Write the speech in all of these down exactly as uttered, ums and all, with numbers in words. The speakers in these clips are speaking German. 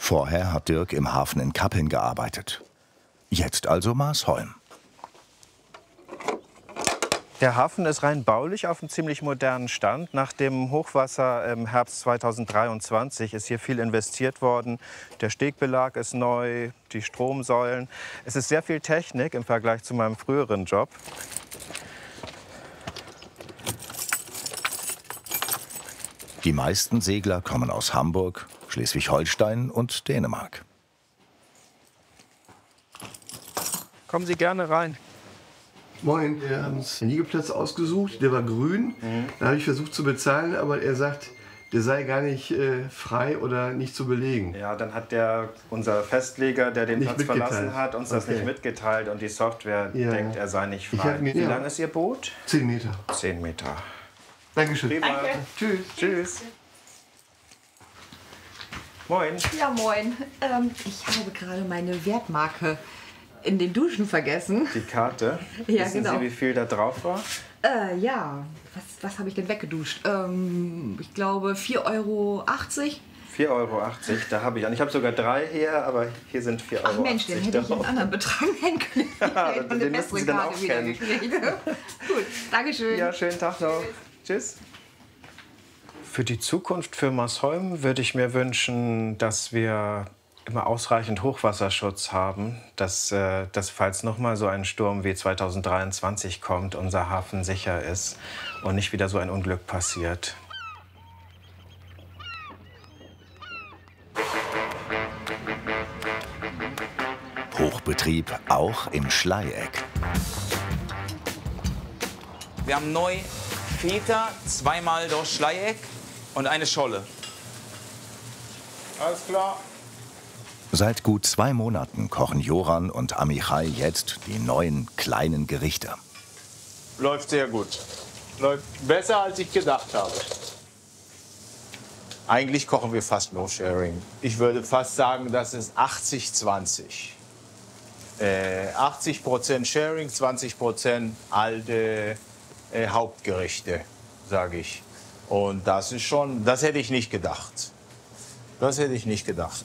Vorher hat Dirk im Hafen in Kappeln gearbeitet. Jetzt also Maasholm. Der Hafen ist rein baulich auf einem ziemlich modernen Stand. Nach dem Hochwasser im Herbst zweitausenddreiundzwanzig ist hier viel investiert worden. Der Stegbelag ist neu, die Stromsäulen. Es ist sehr viel Technik im Vergleich zu meinem früheren Job. Die meisten Segler kommen aus Hamburg, Schleswig-Holstein und Dänemark. Kommen Sie gerne rein. Moin, wir haben uns den Liegeplatz ausgesucht, der war grün. Mhm. Da habe ich versucht zu bezahlen, aber er sagt, der sei gar nicht äh, frei oder nicht zu belegen. Ja, dann hat der, unser Festleger, der den Nicht Platz verlassen hat, uns das Okay. nicht mitgeteilt und die Software Ja. denkt, er sei nicht Ich frei. hab mir- Wie ja. lang ist Ihr Boot? Zehn Meter. Zehn Meter. Dankeschön. Prima. Danke. Tschüss. Tschüss. Moin. Ja, moin. Ähm, ich habe gerade meine Wertmarke in den Duschen vergessen. Die Karte. Ja, Wissen genau. Sie, wie viel da drauf war? Äh, ja. Was, was habe ich denn weggeduscht? Ähm, ich glaube vier Euro achtzig. vier Euro achtzig, da habe ich an. Ich habe sogar drei hier, aber hier sind vier Euro Ach Mensch, den hätte ich einen anderen Betrag nennen können. Ich hätte den eine müssen bessere Sie dann Karte auch wieder kennen. gekriegt. Gut, Dankeschön. Ja, schönen Tag noch. Tschüss. Für die Zukunft für Maasholm würde ich mir wünschen, dass wir immer ausreichend Hochwasserschutz haben, dass, äh, dass falls noch mal so ein Sturm wie zweitausenddreiundzwanzig kommt, unser Hafen sicher ist und nicht wieder so ein Unglück passiert. Hochbetrieb auch im Schleieck. Wir haben neu Feta, zweimal durch Schleieck und eine Scholle. Alles klar. Seit gut zwei Monaten kochen Joran und Amichai jetzt die neuen kleinen Gerichte. Läuft sehr gut. Läuft besser, als ich gedacht habe. Eigentlich kochen wir fast no sharing. Ich würde fast sagen, das ist achtzig zwanzig. Äh, achtzig Prozent Sharing, zwanzig Prozent alte äh, Hauptgerichte, sage ich. Und das ist schon, das hätte ich nicht gedacht. Das hätte ich nicht gedacht.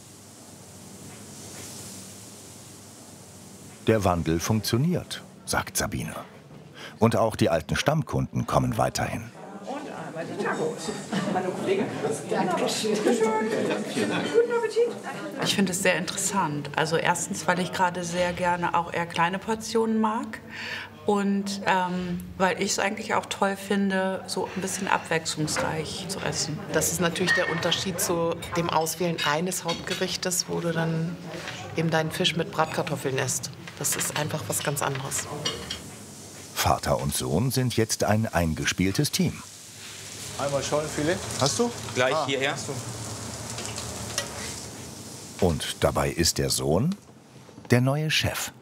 Der Wandel funktioniert, sagt Sabine. Und auch die alten Stammkunden kommen weiterhin. Und einmal die Tacos. Meine Kollegin. Dankeschön. Guten Appetit. Ich finde es sehr interessant. Also erstens, weil ich gerade sehr gerne auch eher kleine Portionen mag. Und ähm, weil ich es eigentlich auch toll finde, so ein bisschen abwechslungsreich zu essen. Das ist natürlich der Unterschied zu dem Auswählen eines Hauptgerichtes, wo du dann eben deinen Fisch mit Bratkartoffeln isst. Das ist einfach was ganz anderes. Vater und Sohn sind jetzt ein eingespieltes Team. Einmal Schollenfilet. Hast du? Gleich Ah, hierher. hast du. Und dabei ist der Sohn der neue Chef.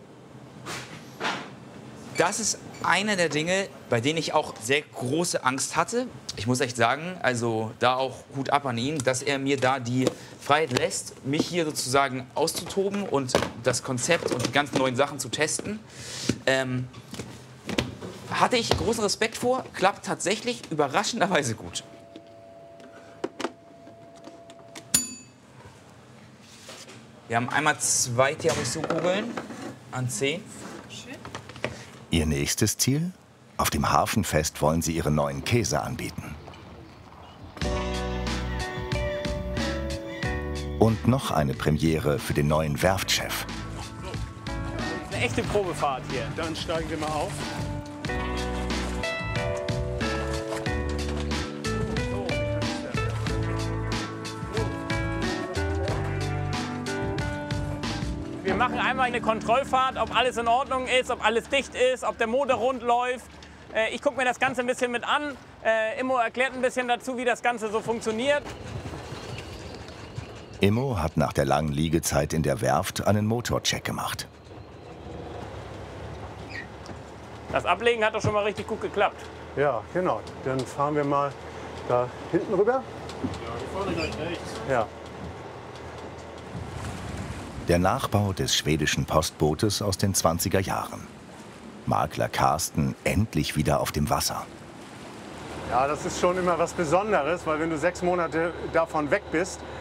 Das ist eine der Dinge, bei denen ich auch sehr große Angst hatte. Ich muss echt sagen, also da auch Hut ab an ihn, dass er mir da die Freiheit lässt, mich hier sozusagen auszutoben und das Konzept und die ganzen neuen Sachen zu testen. Ähm, hatte ich großen Respekt vor, klappt tatsächlich überraschenderweise gut. Wir haben einmal zwei Tiramisu-Kugeln an zehn. Ihr nächstes Ziel? Auf dem Hafenfest wollen sie ihren neuen Käse anbieten. Und noch eine Premiere für den neuen Werftchef. Eine echte Probefahrt hier. Dann steigen wir mal auf. Wir machen einmal eine Kontrollfahrt, ob alles in Ordnung ist, ob alles dicht ist, ob der Motor rund läuft. Äh, Ich gucke mir das Ganze ein bisschen mit an. Äh, Immo erklärt ein bisschen dazu, wie das Ganze so funktioniert. Immo hat nach der langen Liegezeit in der Werft einen Motorcheck gemacht. Das Ablegen hat doch schon mal richtig gut geklappt. Ja, genau. Dann fahren wir mal da hinten rüber. Ja, vorne gleich rechts. Ja. Der Nachbau des schwedischen Postbootes aus den zwanziger Jahren. Makler Carsten endlich wieder auf dem Wasser. Ja, das ist schon immer was Besonderes, weil wenn du sechs Monate davon weg bist,